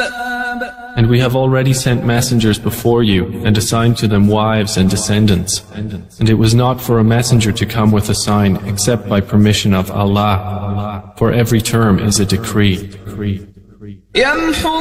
And we have already sent messengers before you, and assigned to them wives and descendants. And it was not for a messenger to come with a sign, except by permission of Allah. For every term is a decree.